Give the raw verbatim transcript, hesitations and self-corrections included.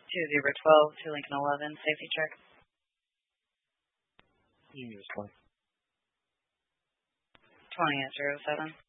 two zero twelve to Lincoln eleven, safety check. You can use twenty. twenty at zero seven.